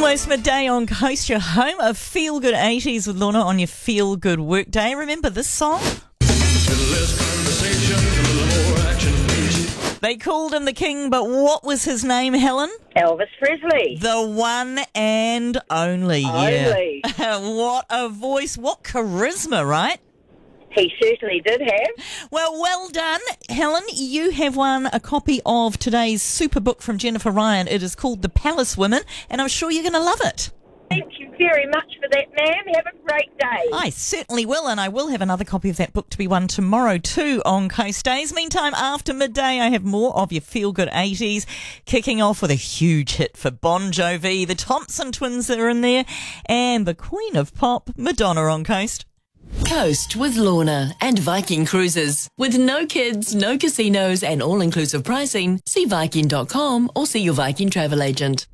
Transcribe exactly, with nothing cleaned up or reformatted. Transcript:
Almost midday on Coast, your home of Feel Good eighties with Lorna on your Feel Good work day. Remember this song? They called him the king, but what was his name, Helen? Elvis Presley. The one and only. Only. Yeah. What a voice. What charisma, right? He certainly did have. Well, well done. Helen, you have won a copy of today's super book from Jennifer Ryan. It is called The Palace Women, and I'm sure you're going to love it. Thank you very much for that, ma'am. Have a great day. I certainly will, and I will have another copy of that book to be won tomorrow too on Coast Days. Meantime, after midday, I have more of your Feel Good eighties, kicking off with a huge hit for Bon Jovi. The Thompson twins are in there, and the Queen of Pop, Madonna on Coast. Coast with Lorna and Viking Cruises. With no kids, no casinos and all-inclusive pricing, see Viking dot com or see your Viking travel agent.